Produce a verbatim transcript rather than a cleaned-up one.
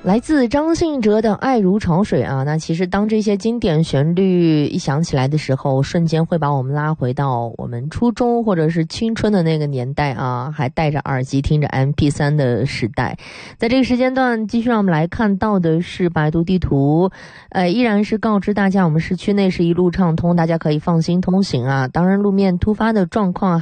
来自张信哲的《爱如潮水》啊，那其实当这些经典旋律一响起来的时候，瞬间会把我们拉回到我们初中或者是青春的那个年代啊，还戴着耳机听着 M P 三 的时代。在这个时间段，继续让我们来看到的是百度地图，呃，依然是告知大家我们市区内是一路畅通，大家可以放心通行啊。当然，路面突发的状况